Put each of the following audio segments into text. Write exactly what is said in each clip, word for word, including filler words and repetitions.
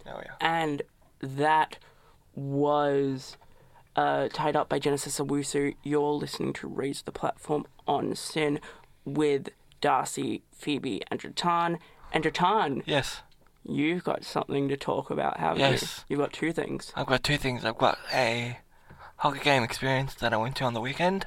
Oh, yeah. And that was uh, tied up by Genesis Owusu. You're listening to Raise the Platform on Sin with Darcy, Phoebe, and Jatan. And Jatan, Yes. you've got something to talk about, haven't Yes. you? You've got two things. I've got two things. I've got a hockey game experience that I went to on the weekend,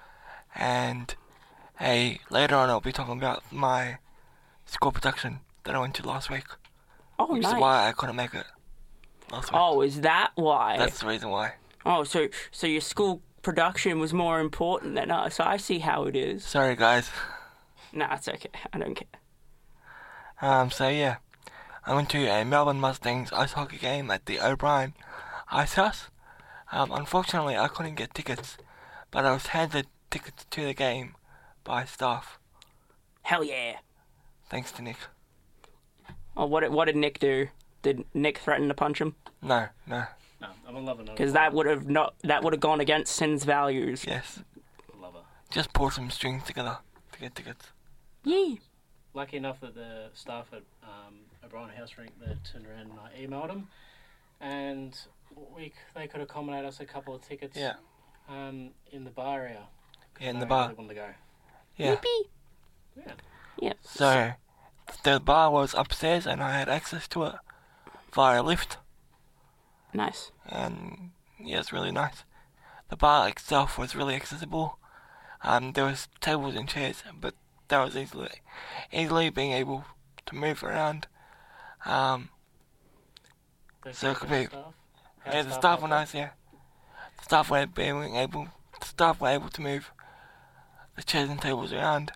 and a later on I'll be talking about my school production that I went to last week, Oh, which nice. is why I couldn't make it last week. Oh, is that why? That's the reason why. Oh, so so your school production was more important than us. I see how it is. Sorry, guys. Nah, it's okay. I don't care. Um, so yeah, I went to a Melbourne Mustangs ice hockey game at the O'Brien Ice House. Um, unfortunately, I couldn't get tickets, but I was handed tickets to the game by staff, Hell yeah. thanks to Nick. Oh, what did, what did Nick do? Did Nick threaten to punch him? No, no, No, I'm a lover. Because that would have not that would have gone against Sin's values. yes. Lover. Just pulled some strings together to get tickets. Yee. Lucky enough that the staff at um, O'Brien House Rink that turned around and I emailed them, and we they could accommodate us a couple of tickets. Yeah. Um, in the bar area. Yeah, in I the bar. Really wanted to go. Yeah. Yippee. Yeah. Yeah. So, the bar was upstairs and I had access to it via lift. Nice. And yeah, it's really nice. The bar itself was really accessible. Um, there was tables and chairs, but that was easily, easily being able to move around. Um, There's So it could be- staff. yeah, the staff were nice. Yeah, the staff were being able, the staff were able to move the chairs and tables around,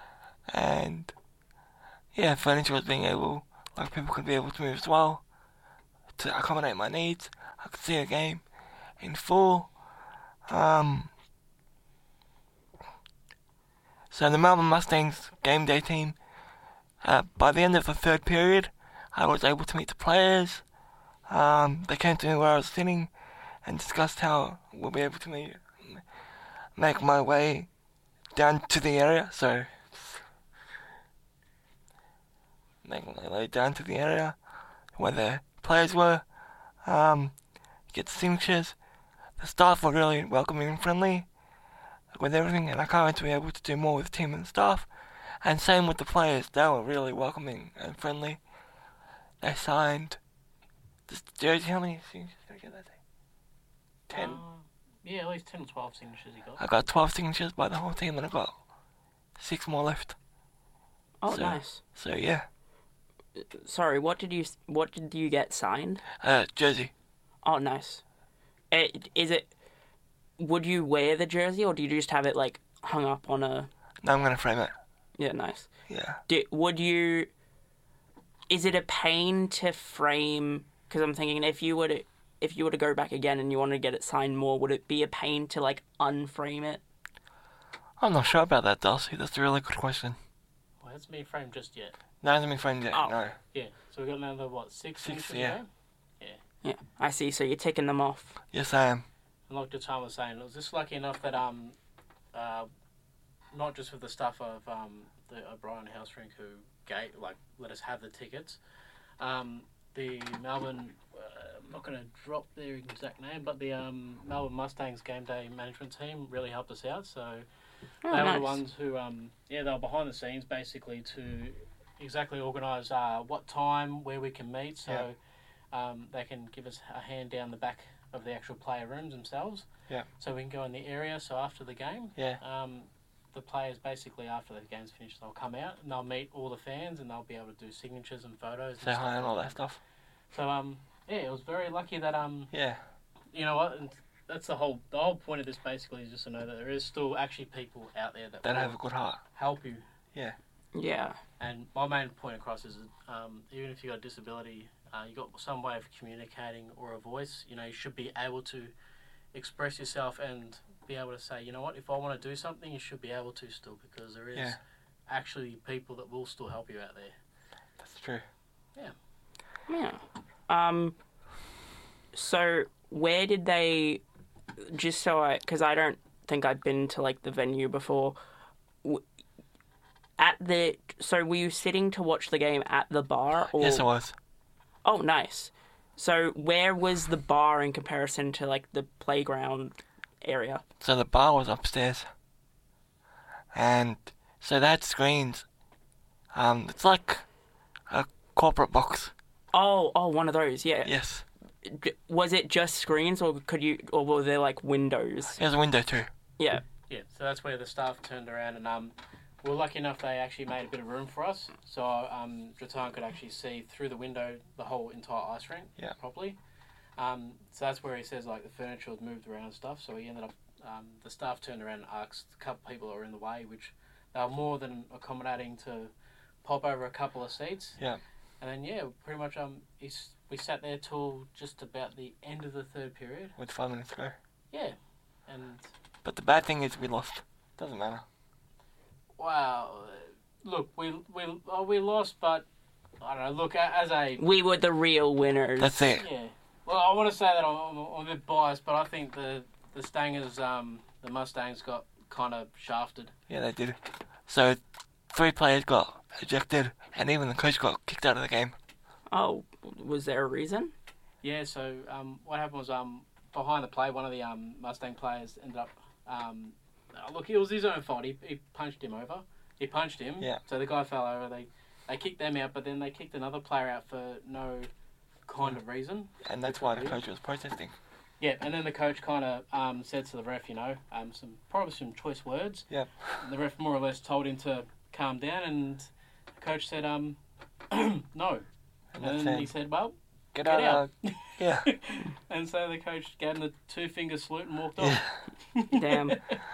and yeah, furniture was being able, like people could be able to move as well to accommodate my needs. I could see a game in full. Um, so the Melbourne Mustangs game day team, uh, by the end of the third period, I was able to meet the players. Um, they came to me where I was sitting and discussed how we'll be able to meet, make my way down to the area. So, making my way down to the area where the players were, um, get signatures. The staff were really welcoming and friendly with everything, and I can't wait to be able to do more with the team and staff. And same with the players, they were really welcoming and friendly. They signed this jersey. How many signatures did I get that day? Ten. Um, yeah, at least ten or twelve signatures he got. I got twelve signatures by the whole team, and I got six more left. Oh, So- nice. So yeah, Sorry, what did you what did you get signed? uh, jersey. Oh, nice. It, is it? Would you wear the jersey, or do you just have it like hung up on a? Now I'm gonna frame it. Yeah, nice. Yeah. Do, would you? Is it a pain to frame? Because I'm thinking if you were to if you were to go back again and you wanted to get it signed more, would it be a pain to like unframe it? I'm not sure about that, Darcy. That's a really good question. Well, it hasn't been framed just yet. No, it hasn't been framed yet. Oh. No. Yeah, so we've got another, what, six Six, signatures yeah. to go? Yeah, I see. So you're ticking them off. Yes, I am. And like Jatan was saying, I was just lucky enough that, um, uh, not just with the staff of um, the O'Brien House Rink who gave, like, let us have the tickets, um, the Melbourne, uh, I'm not going to drop their exact name, but the um, Melbourne Mustangs game day management team really helped us out. So Oh, they were nice. the ones who, um, yeah, they were behind the scenes basically to exactly organise uh, what time, where we can meet, so um, they can give us a hand down the back of the actual player rooms themselves. Yeah. So we can go in the area. So after the game, Yeah. um, the players basically after the game's finished, they'll come out and they'll meet all the fans and they'll be able to do signatures and photos. Say and hi stuff and all like that stuff. So um, yeah, it was very lucky that um, Yeah. you know what, and that's the whole the whole point of this basically is just to know that there is still actually people out there that That will have a good heart. help you. Yeah. And my main point across is, um, even if you got a disability, uh, you got some way of communicating or a voice. You know, you should be able to express yourself and be able to say, you know what, if I want to do something, you should be able to still, because there is Yeah. actually people that will still help you out there. That's true. Yeah. Um. So where did they? Just so I, because I don't think I've been to like the venue before. W- At the so were you sitting to watch the game at the bar? Or? Yes, I was. Oh, nice. So where was the bar in comparison to like the playground area? So the bar was upstairs. And so they had screens. Um, it's like a corporate box. Oh, oh, one of those, yeah. Yes. D- Was it just screens, or could you, or were there like windows? There's a window too. Yeah. Yeah, so that's where the staff turned around, and um, we were lucky enough they actually made a bit of room for us, so um, Dratan could actually see through the window the whole entire ice rink Yeah. properly. Um, so that's where he says like the furniture was moved around and stuff. So he ended up, um, the staff turned around and asked a couple of people that were in the way, which they were more than accommodating to pop over a couple of seats. Yeah. And then yeah, pretty much um, he's, we sat there till just about the end of the third period. With five minutes to go. Yeah, and But the bad thing is we lost. Doesn't matter. wow, look, we we oh, we lost, but I don't know. Look, a- as a We were the real winners. That's it. yeah, well, I want to say that I'm, I'm, I'm a bit biased, but I think the the Stangers, um, the Mustangs got kind of shafted. Yeah, they did. So three players got ejected, and even the coach got kicked out of the game. Oh, was there a reason? Yeah, so um, what happened was um, behind the play, one of the um, Mustang players ended up. Um, uh, look, it was his own fault. He, he punched him over. He punched him. Yeah. So the guy fell over. They they kicked them out, but then they kicked another player out for no kind of reason. And that's why the coach was protesting. Yeah, and then the coach kind of um, said to the ref, you know, um, some probably some choice words. Yeah. And the ref more or less told him to calm down, and the coach said, um, no. And And that's then it. he said, well, Get, get out. out. uh, Yeah. and so the coach gave him the two finger salute and walked off. Yeah. Damn.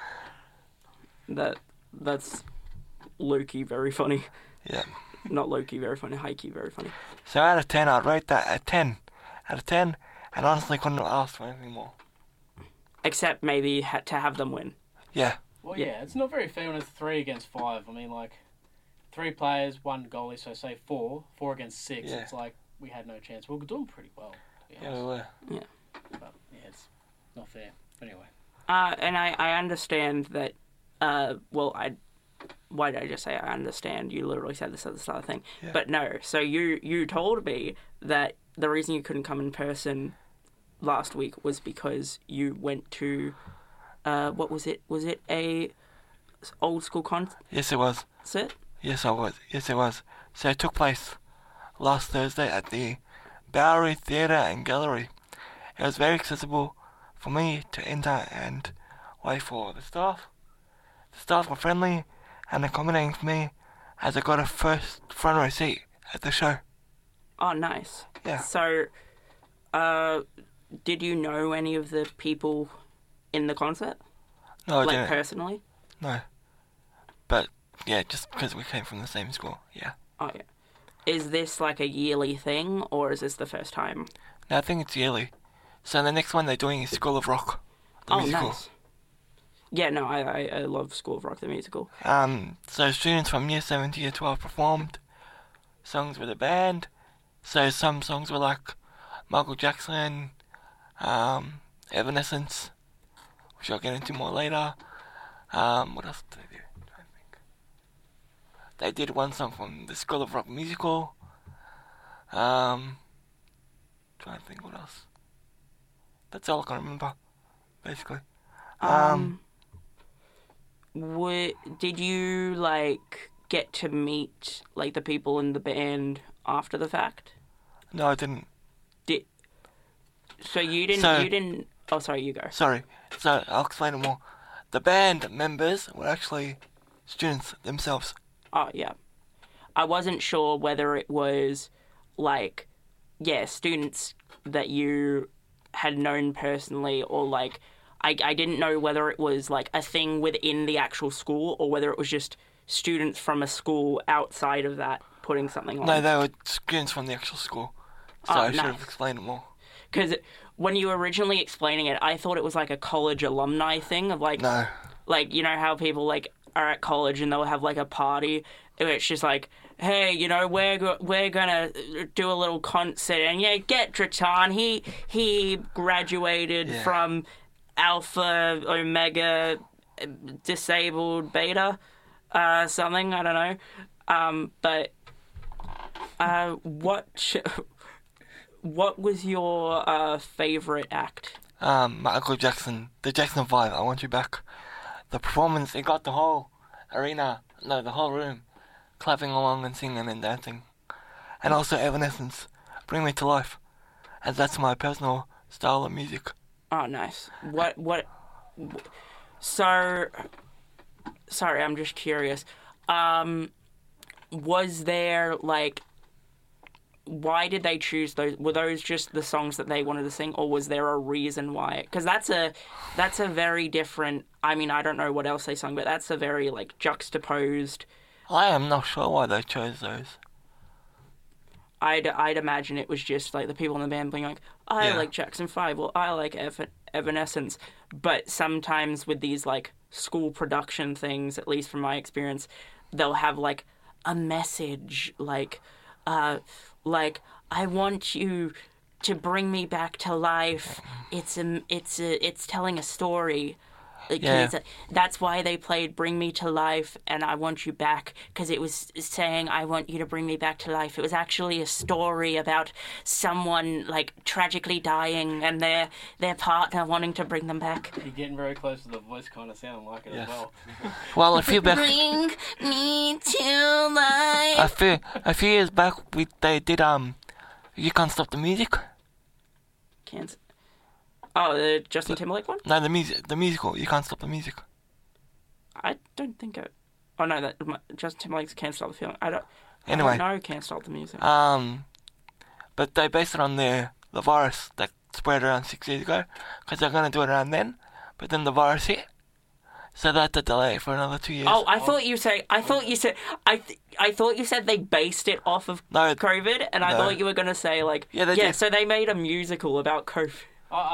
that that's low-key very funny. Yeah. Not low-key very funny, high-key very funny. So out of ten, I'd rate that a ten. Out of ten, and honestly couldn't have asked for anything more. Except maybe had to have them win. Yeah. Well, Yeah. yeah, it's not very fair when it's three against five. I mean, like, three players, one goalie, so say four. Four against six. Yeah. It's like we had no chance. We were doing pretty well, to be Yeah, we honest. were. But, yeah, it's not fair. Anyway. Uh, and I, I understand that, uh, well, I, why did I just say I understand? You literally said this at the start of the thing. Yeah. But no, so you, you told me that the reason you couldn't come in person last week was because you went to, uh, what was it? Was it a old school concert? Yes, it was. Yes, I was. Yes, it was. So it took place last Thursday at the Bowery Theatre and Gallery. It was very accessible for me to enter and wait for the staff. The staff were friendly and accommodating for me as I got a first front row seat at the show. Oh, nice. Yeah. So, uh, did you know any of the people in the concert? No, I like, didn't. personally? No. But, yeah, just because we came from the same school, yeah. Oh, yeah. Is this like a yearly thing, or is this the first time? No, I think it's yearly. So the next one they're doing is School of Rock, the oh, musical. nice. Yeah, no, I, I I love School of Rock, the musical. Um, so students from year seven to year twelve performed songs with a band. So some songs were like Michael Jackson, um, Evanescence, which I'll get into more later. Um, what else did they do? I'm trying to think. They did one song from the School of Rock musical. Um, trying to think what else. That's all I can remember, basically. Um, Were, did you like get to meet like the people in the band after the fact? No, I didn't. Did so you didn't So- you didn't? Oh, sorry, you go. Sorry. So I'll explain it more. The band members were actually students themselves. Oh, yeah. I wasn't sure whether it was like, yeah, students that you had known personally, or like, I, I didn't know whether it was like a thing within the actual school, or whether it was just students from a school outside of that putting something on. No, they were students from the actual school. So Oh, I should nice. have explained it more. Because when you were originally explaining it, I thought it was like a college alumni thing of like, No. like, you know how people like are at college and they'll have like a party where it's just like, hey, you know, we're go- we're gonna do a little concert, and yeah, get Dratan. He he graduated Yeah. from Alpha Omega disabled Beta, uh, something I don't know, um, but uh, what sh- what was your uh, favorite act? Um, Michael Jackson, the Jackson Five, I Want You Back. The performance, it got the whole arena, no, the whole room, clapping along and singing and dancing. And also Evanescence, Bring Me to Life, as that's my personal style of music. Oh, nice. What, what, so, sorry, I'm just curious. Um, was there, like, why did they choose those? Were those just the songs that they wanted to sing, or was there a reason why? Because that's a, that's a very different, I mean, I don't know what else they sung, but that's a very, like, juxtaposed. I am not sure why they chose those. I'd, I'd imagine it was just, like, the people in the band being like, I Yeah. like Jackson five, or I like Ev- Evanescence. But sometimes with these, like, school production things, at least from my experience, they'll have, like, a message, like, uh, like, I want you to bring me back to life. It's a, it's a, it's telling a story. Like, Yeah. it's a- that's why they played Bring Me to Life and I Want You Back, because it was saying, I want you to bring me back to life. It was actually a story about someone, like, tragically dying and their their partner wanting to bring them back. You're getting very close to the voice, kind of sound like it Yes. as well. Well, a few back, Bring me to life. a few, a few years back, we they did um, You Can't Stop the Music. Can't. Oh, the Justin Timberlake one? No, the music, the musical. You Can't Stop the Music. I don't think it. Oh no, that Justin Timberlake's Can't Stop the Feeling. I don't. Anyway. I don't know Can't Stop the Music. Um, but they based it on the the virus that spread around six years ago, because they're gonna do it around then, but then the virus hit, so they had to delay it for another two years. Oh, I thought you say. I thought you said. I. Th- I thought you said they based it off of No, COVID, and I no. thought you were gonna say like. Yeah, they yeah. did. So they made a musical about COVID. I,